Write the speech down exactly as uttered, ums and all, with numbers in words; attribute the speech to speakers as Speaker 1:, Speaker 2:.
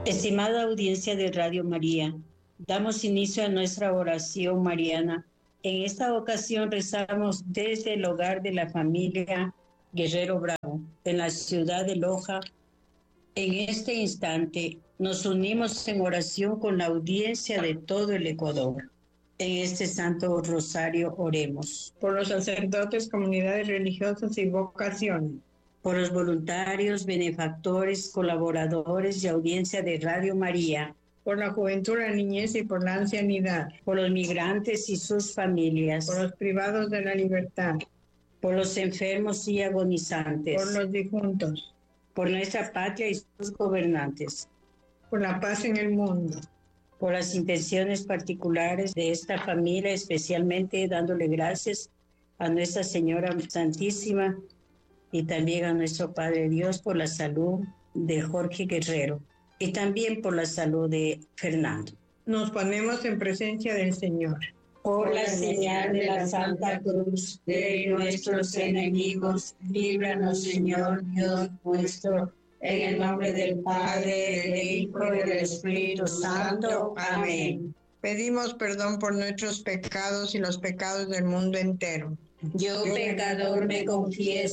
Speaker 1: Estimada audiencia de Radio María, damos inicio a nuestra oración mariana. En esta ocasión rezamos desde el hogar de la familia Guerrero Bravo, en la ciudad de Loja. En este instante nos unimos en oración con la audiencia de todo el Ecuador. En este Santo Rosario oremos.
Speaker 2: Por los sacerdotes, comunidades religiosas y vocaciones.
Speaker 1: Por los voluntarios, benefactores, colaboradores y audiencia de Radio María.
Speaker 2: Por la juventud, la niñez y por la ancianidad.
Speaker 1: Por los migrantes y sus familias.
Speaker 2: Por los privados de la libertad.
Speaker 1: Por los enfermos y agonizantes.
Speaker 2: Por los difuntos.
Speaker 1: Por nuestra patria y sus gobernantes.
Speaker 2: Por la paz en el mundo.
Speaker 1: Por las intenciones particulares de esta familia, especialmente dándole gracias a Nuestra Señora Santísima y también a nuestro Padre Dios por la salud de Jorge Guerrero y también por la salud de Fernando.
Speaker 2: Nos ponemos en presencia del Señor.
Speaker 1: Por la señal de la Santa Cruz de nuestros enemigos, líbranos, Señor Dios nuestro, en el nombre del Padre, del Hijo y del Espíritu Santo. Amén.
Speaker 2: Pedimos perdón por nuestros pecados y los pecados del mundo entero.
Speaker 1: Yo, pecador, me confieso